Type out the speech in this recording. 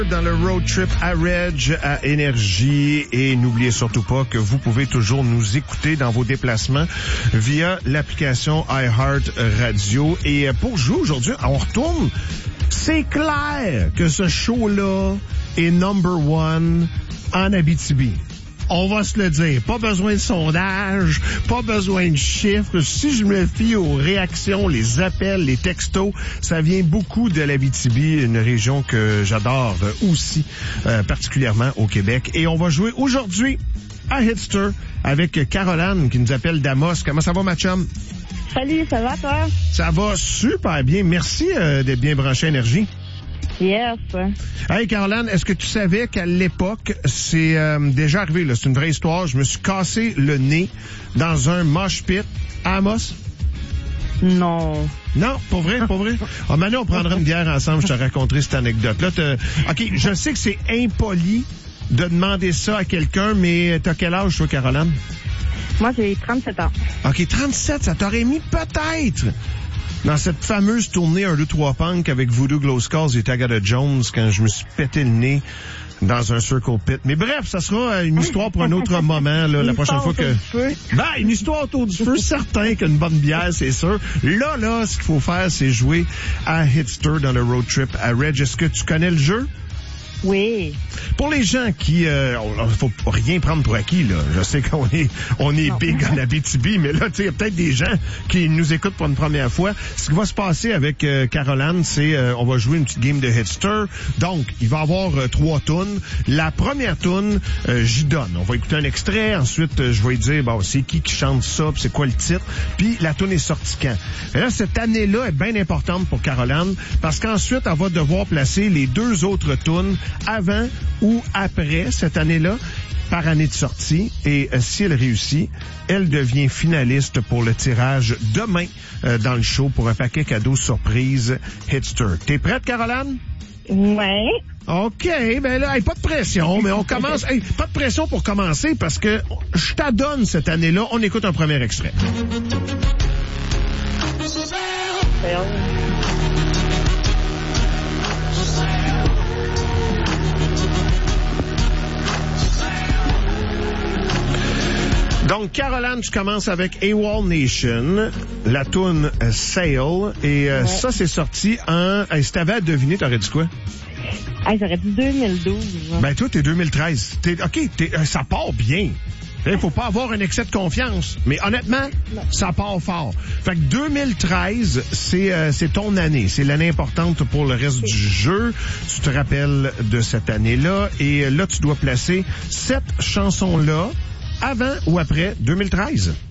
Dans le road trip à Reg, à Énergie. Et n'oubliez surtout pas que vous pouvez toujours nous écouter dans vos déplacements via l'application iHeart Radio. Et pour jouer aujourd'hui, on retourne. C'est clair que ce show-là est number one en Abitibi. On va se le dire. Pas besoin de sondage, pas besoin de chiffres. Si je me fie aux réactions, les appels, les textos, ça vient beaucoup de l'Abitibi, une région que j'adore aussi, particulièrement au Québec. Et on va jouer aujourd'hui à Hitster avec Caroline qui nous appelle d'Amos. Comment ça va, ma chum? Salut, ça va, toi? Ça va super bien. Merci d'être bien branché à Énergie. Yes. Hey, Caroline, est-ce que tu savais qu'à l'époque, c'est déjà arrivé, là, c'est une vraie histoire, je me suis cassé le nez dans un mosh pit à Amos? Non. Non, pas vrai. Ah, maintenant, on prendra une bière ensemble, je te raconterai cette anecdote-là. OK, je sais que c'est impoli de demander ça à quelqu'un, mais t'as quel âge, toi, Caroline? Moi, j'ai 37 ans. OK, 37, ça t'aurait mis peut-être dans cette fameuse tournée 1, 2, 3 Punk avec Voodoo Glow Skulls et Tagada Jones quand je me suis pété le nez dans un circle pit. Mais bref, ça sera une histoire pour un autre moment, là, la prochaine fois que... une histoire autour du feu, certain qu'une bonne bière, c'est sûr. Là, ce qu'il faut faire, c'est jouer à Hitster dans le road trip à Reg. Est-ce que tu connais le jeu? Oui. Pour les gens qui, faut rien prendre pour acquis, là. Je sais qu'on est big en Abitibi, mais là, tu sais, il y a peut-être des gens qui nous écoutent pour une première fois. Ce qui va se passer avec Caroline, c'est, on va jouer une petite game de Hitster. Donc, il va y avoir 3 tunes. La première tune, j'y donne. On va écouter un extrait. Ensuite, je vais lui dire, bon, c'est qui chante ça, puis c'est quoi le titre. Puis la tune est sortie quand. Et là, cette année-là est bien importante pour Caroline parce qu'ensuite, elle va devoir placer les 2 autres tunes avant ou après cette année-là, par année de sortie. Et si elle réussit, elle devient finaliste pour le tirage demain dans le show pour un paquet cadeau surprise Hitster. T'es prête, Caroline? Ouais. OK, ben là, pas de pression, mais on commence. Pas de pression pour commencer parce que je t'adonne cette année-là. On écoute un premier extrait. Donc, Caroline, tu commences avec AWOL Nation, la toune Sail, et ça, c'est sorti en... si t'avais à deviner, t'aurais dit quoi? J'aurais dit 2012. Ben, toi, t'es 2013. Ça part bien. Il faut pas avoir un excès de confiance. Mais honnêtement, ça part fort. Fait que 2013, c'est ton année. C'est l'année importante pour le reste du jeu. Tu te rappelles de cette année-là. Et là, tu dois placer cette chanson-là avant ou après 2013?